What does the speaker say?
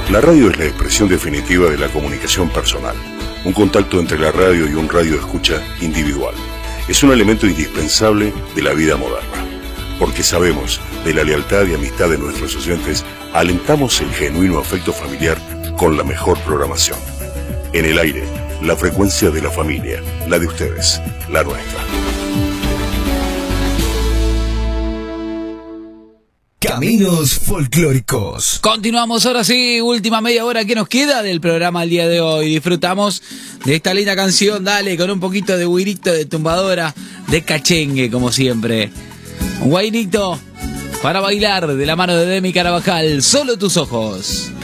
La radio es la expresión definitiva de la comunicación personal, un contacto entre la radio y un radioescucha individual. Es un elemento indispensable de la vida moderna, porque sabemos de la lealtad y amistad de nuestros oyentes, alentamos el genuino afecto familiar con la mejor programación. En el aire, la frecuencia de la familia, la de ustedes, la nuestra. Caminos folclóricos. Continuamos ahora sí, última media hora que nos queda del programa el día de hoy. Disfrutamos de esta linda canción, dale, con un poquito de guirito, de tumbadora, de cachengue, como siempre. Un guainito para bailar de la mano de Demi Carabajal, Solo tus ojos.